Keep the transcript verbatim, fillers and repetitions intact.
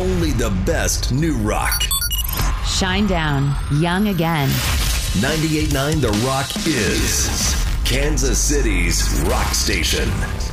only the best new rock. Shine Down, Young Again. ninety-eight point nine The Rock is Kansas City's rock station.